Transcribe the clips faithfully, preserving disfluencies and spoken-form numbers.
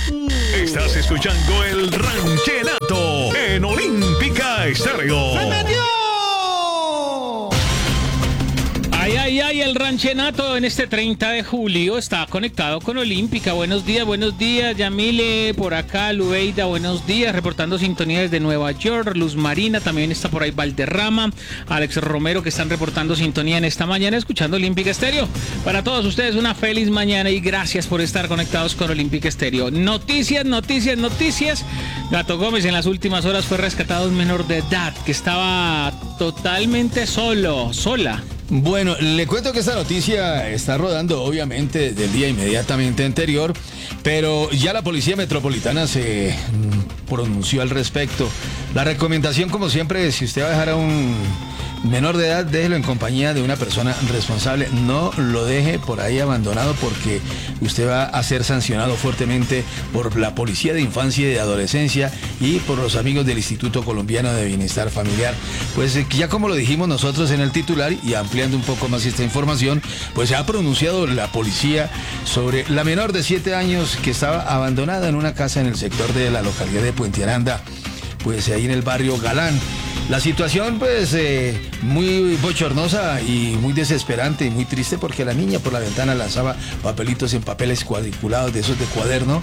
Estás escuchando el Ranchenato en Olímpica Estéreo. ¡Se metió! Ay, ay, ay, el Ranchenato en este treinta de julio está conectado con Olímpica. Buenos días, buenos días, Yamile, por acá, Lubeida, buenos días, reportando sintonía desde Nueva York. Luz Marina, también está por ahí Valderrama, Alex Romero, que están reportando sintonía en esta mañana, escuchando Olímpica Estéreo. Para todos ustedes, una feliz mañana y gracias por estar conectados con Olímpica Estéreo. Noticias, noticias, noticias. Gato Gómez en las últimas horas fue rescatado un menor de edad que estaba totalmente solo, sola. Bueno, le cuento que esta noticia está rodando obviamente del día inmediatamente anterior, pero ya la Policía Metropolitana se pronunció al respecto. La recomendación, como siempre, si usted va a dejar a un menor de edad, déjelo en compañía de una persona responsable. No lo deje por ahí abandonado porque usted va a ser sancionado fuertemente por la Policía de Infancia y de Adolescencia y por los amigos del Instituto Colombiano de Bienestar Familiar. Pues ya como lo dijimos nosotros en el titular y ampliando un poco más esta información, pues se ha pronunciado la policía sobre la menor de siete años que estaba abandonada en una casa en el sector de la localidad de Puente Aranda, pues ahí en el barrio Galán. La situación pues eh, muy bochornosa y muy desesperante y muy triste porque la niña por la ventana lanzaba papelitos en papeles cuadriculados de esos de cuaderno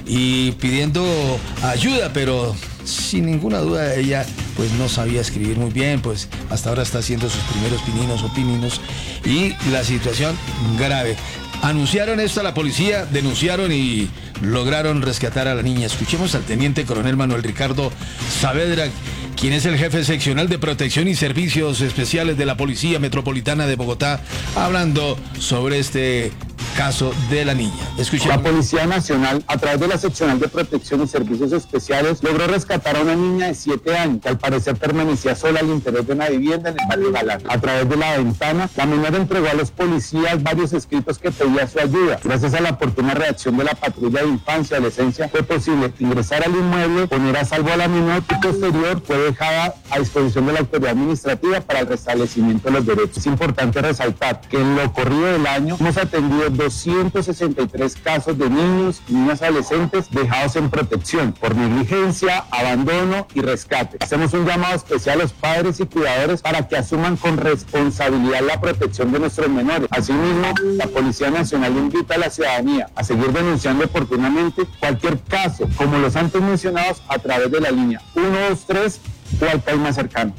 y pidiendo ayuda, pero sin ninguna duda ella pues no sabía escribir muy bien, pues hasta ahora está haciendo sus primeros pininos o pininos y la situación grave. Anunciaron esto a la policía, denunciaron y lograron rescatar a la niña. Escuchemos al teniente coronel Manuel Ricardo Saavedra, quien es el jefe seccional de protección y servicios especiales de la Policía Metropolitana de Bogotá, hablando sobre este caso de la niña. Escuchemos. La Policía Nacional, a través de la seccional de protección y servicios especiales, logró rescatar a una niña de siete años que al parecer permanecía sola al interior de una vivienda en el barrio Galán. A través de la ventana, la menor entregó a los policías varios escritos que pedía su ayuda. Gracias a la oportuna reacción de la patrulla de infancia y adolescencia, fue posible ingresar al inmueble, poner a salvo a la menor y posterior fue dejada a disposición de la autoridad administrativa para el restablecimiento de los derechos. Es importante resaltar que en lo corrido del año hemos atendido doscientos sesenta y tres casos de niños y niñas adolescentes dejados en protección por negligencia, abandono y rescate. Hacemos un llamado especial a los padres y cuidadores para que asuman con responsabilidad la protección de nuestros menores. Asimismo, la Policía Nacional invita a la ciudadanía a seguir denunciando oportunamente cualquier caso, como los antes mencionados, a través de la línea uno dos tres o al país más cercano.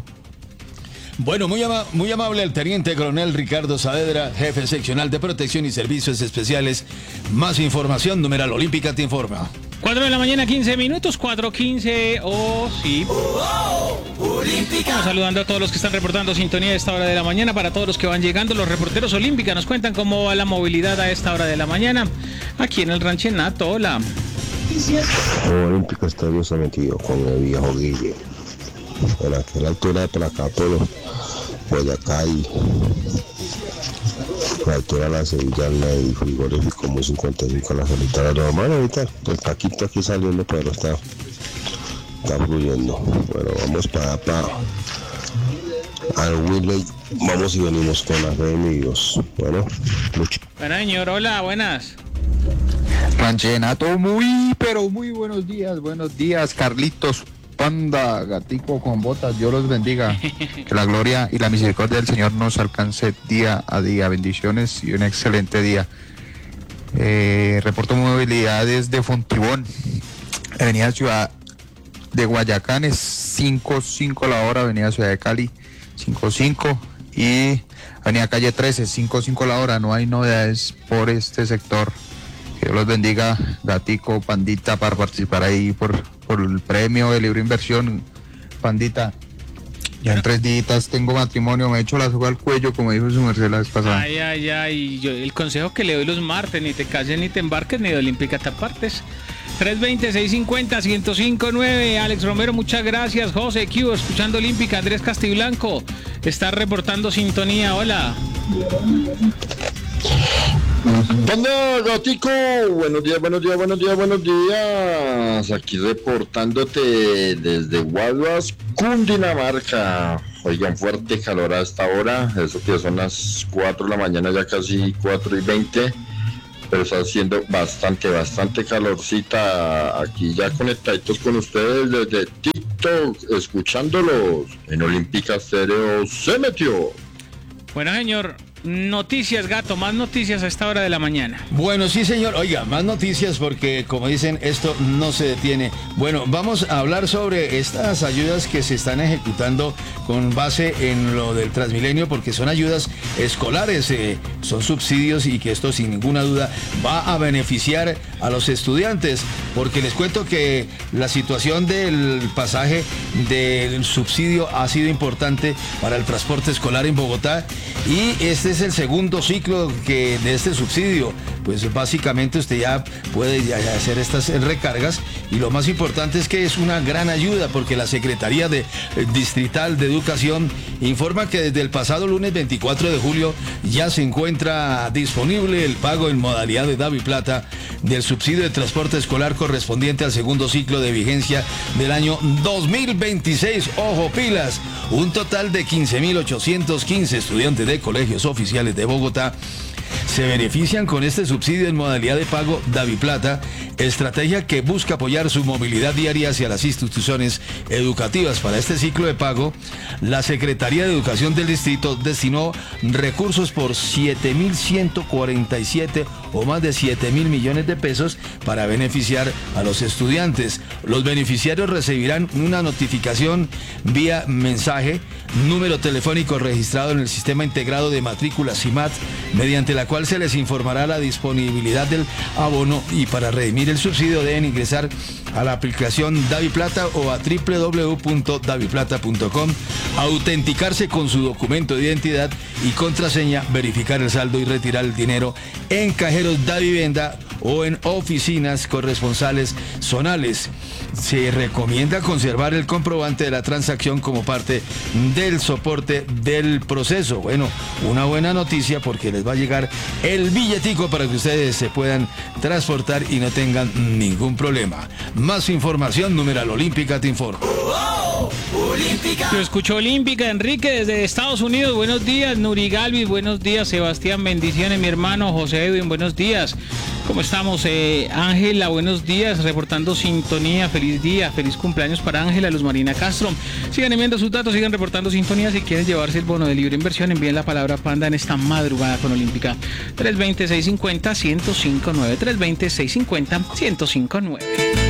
Bueno, muy, ama muy amable el teniente coronel Ricardo Saavedra, jefe seccional de protección y servicios especiales. Más información, numeral Olímpica te informa. cuatro de la mañana, quince minutos, cuatro quince, oh sí. Estamos saludando a todos los que están reportando sintonía a esta hora de la mañana. Para todos los que van llegando, los reporteros Olímpica nos cuentan cómo va la movilidad a esta hora de la mañana aquí en el Ranchenato. Hola. Olímpica Estéreo se ha metido con el viejo Guille. En aquella altura de Placapolo, Boyacá y la altura de la Sevillana y frigorífico como cincuenta y cinco la solitaria. Lo vamos a evitar, el taquito aquí saliendo, pero está, está fluyendo. Bueno, vamos para para al Whirley, vamos y venimos con la fe de mi Dios. Bueno, mucho. Bueno, señor, hola, buenas. Ranchenato, muy, pero muy buenos días, buenos días, Carlitos. Panda, gatico con botas, Dios los bendiga. Que la gloria y la misericordia del Señor nos alcance día a día. Bendiciones y un excelente día. Eh, reporto movilidad desde Fontibón, avenida Ciudad de Guayacán es cinco cinco la hora, avenida Ciudad de Cali cinco cinco y avenida Calle trece cinco cinco la hora. No hay novedades por este sector. Que Dios los bendiga, gatico, pandita, para participar ahí por, por el premio de libre inversión. Pandita, ya en tres días tengo matrimonio, me he hecho la soga al cuello, como dijo su merced la vez pasada. Ay, ay, ay, yo, el consejo que le doy los martes, ni te cases ni te embarques, ni de Olímpica te apartes. tres veinte, seiscientos cincuenta, ciento cinco nueve. Alex Romero, muchas gracias. José Q, escuchando Olímpica. Andrés Castiblanco está reportando sintonía. Hola. ¿Dónde, gatico? Buenos días, buenos días, buenos días, buenos días. Aquí reportándote desde Guaduas, Cundinamarca. Oigan, fuerte calor a esta hora. Eso que son las cuatro de la mañana, ya casi cuatro y veinte. pero está haciendo bastante, bastante calorcita. Aquí ya conectaditos con ustedes desde TikTok, escuchándolos en Olímpica Estéreo. Se metió. Bueno, señor, noticias, gato, más noticias a esta hora de la mañana. Bueno, sí, señor. Oiga, más noticias porque, como dicen, esto no se detiene. Bueno, vamos a hablar sobre estas ayudas que se están ejecutando con base en lo del Transmilenio, porque son ayudas escolares, eh, son subsidios y que esto, sin ninguna duda, va a beneficiar a los estudiantes, porque les cuento que la situación del pasaje del subsidio ha sido importante para el transporte escolar en Bogotá, y este es el segundo ciclo que de este subsidio. Pues básicamente usted ya puede ya hacer estas recargas, y lo más importante es que es una gran ayuda, porque la Secretaría de, eh, Distrital de Educación informa que desde el pasado lunes veinticuatro de julio ya se encuentra disponible el pago en modalidad de DaviPlata del subsidio de transporte escolar correspondiente al segundo ciclo de vigencia del año dos mil veintiséis. Ojo, pilas, un total de quince mil ochocientos quince estudiantes de colegios oficiales de Bogotá se benefician con este subsidio en modalidad de pago DaviPlata, estrategia que busca apoyar su movilidad diaria hacia las instituciones educativas. Para este ciclo de pago, la Secretaría de Educación del Distrito destinó recursos por siete mil ciento cuarenta y siete o más de siete mil millones de pesos para beneficiar a los estudiantes. Los beneficiarios recibirán una notificación vía mensaje, número telefónico registrado en el Sistema Integrado de Matrícula SIMAT, mediante la cual se les informará la disponibilidad del abono, y para redimir el subsidio deben ingresar a la aplicación DaviPlata o a doble u doble u doble u punto daviplata punto com, autenticarse con su documento de identidad y contraseña, verificar el saldo y retirar el dinero en cajeros Davivienda o en oficinas corresponsales zonales. Se recomienda conservar el comprobante de la transacción como parte del soporte del proceso. Bueno, una buena noticia, porque les va a llegar el billetico para que ustedes se puedan transportar y no tengan ningún problema. Más información, numeral Olímpica te informa. Yo escucho Olímpica. Enrique desde Estados Unidos, buenos días. Nuri Galvis, buenos días. Sebastián, bendiciones. Mi hermano José Edwin, buenos días. ¿Cómo estamos? Eh, Ángela, buenos días, reportando sintonía. Feliz día, feliz cumpleaños para Ángela. Luz Marina Castro, sigan enviando sus datos, sigan reportando sintonía. Si quieren llevarse el bono de libre inversión, envíen la palabra panda en esta madrugada con Olímpica. tres veinte, seiscientos cincuenta, ciento cinco nueve. tres veinte, seiscientos cincuenta, ciento cinco nueve.